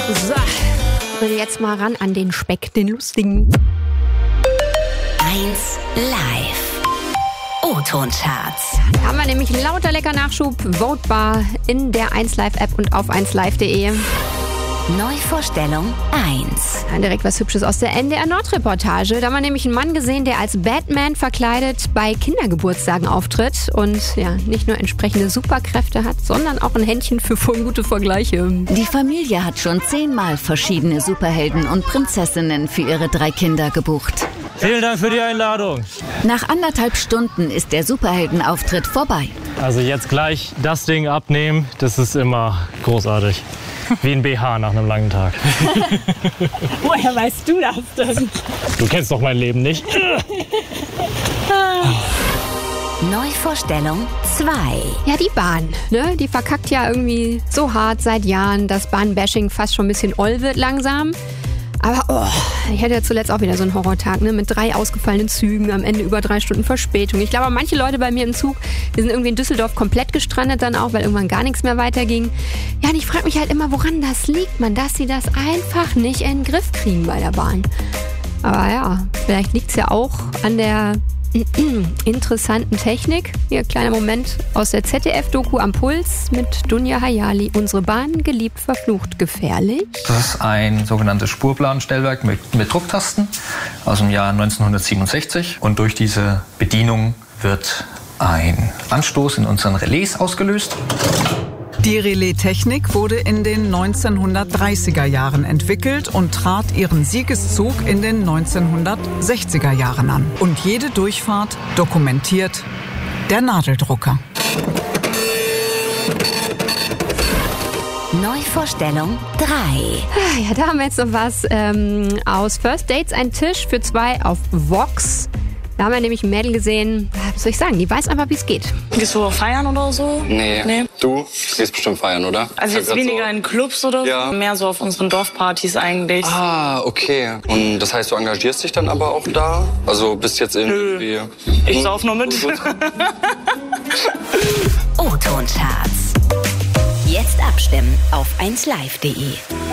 So, jetzt mal ran an den Speck, den lustigen. 1 Live. O-Ton-Charts. Da haben wir nämlich lauter lecker Nachschub, votebar in der 1 Live App und auf 1live.de. Neuvorstellung 1. Dann direkt was Hübsches aus der NDR Nord-Reportage. Da haben wir nämlich einen Mann gesehen, der als Batman verkleidet bei Kindergeburtstagen auftritt und ja, nicht nur entsprechende Superkräfte hat, sondern auch ein Händchen für voll gute Vergleiche. Die Familie hat schon 10-mal verschiedene Superhelden und Prinzessinnen für ihre 3 Kinder gebucht. Vielen Dank für die Einladung. Nach 1,5 Stunden ist der Superheldenauftritt vorbei. Also jetzt gleich das Ding abnehmen, das ist immer großartig. Wie ein BH nach einem langen Tag. Woher weißt du das denn? Du kennst doch mein Leben nicht. Neuvorstellung 2. Ja, die Bahn, ne? Die verkackt ja irgendwie so hart seit Jahren, dass Bahnbashing fast schon ein bisschen oll wird langsam. Aber ich hatte ja zuletzt auch wieder so einen Horrortag, ne? Mit 3 ausgefallenen Zügen, am Ende über 3 Stunden Verspätung. Ich glaube, manche Leute bei mir im Zug, die sind irgendwie in Düsseldorf komplett gestrandet dann auch, weil irgendwann gar nichts mehr weiterging. Ja, und ich frage mich halt immer, woran das liegt, dass sie das einfach nicht in den Griff kriegen bei der Bahn. Aber ja, vielleicht liegt es ja auch an der interessanten Technik. Hier, kleiner Moment aus der ZDF-Doku Am Puls mit Dunja Hayali. Unsere Bahn, geliebt, verflucht, gefährlich. Das ist ein sogenanntes Spurplanstellwerk mit Drucktasten aus dem Jahr 1967. Und durch diese Bedienung wird ein Anstoß in unseren Relais ausgelöst. Die Relais-Technik wurde in den 1930er Jahren entwickelt und trat ihren Siegeszug in den 1960er Jahren an. Und jede Durchfahrt dokumentiert der Nadeldrucker. Neuvorstellung 3. Ja, da haben wir jetzt noch was aus First Dates. Ein Tisch für 2 auf Vox. Da haben wir nämlich ein Mädel gesehen, was soll ich sagen, die weiß einfach, wie es geht. Gehst du auch feiern oder so? Nee. Du gehst bestimmt feiern, oder? Also jetzt weniger so in Clubs oder so? Ja. Mehr so auf unseren Dorfpartys eigentlich. Ah, okay. Und das heißt, du engagierst dich dann aber auch da? Also bist jetzt irgendwie... Ich sauf nur mit. O-Ton-Charts. Jetzt abstimmen auf 1live.de.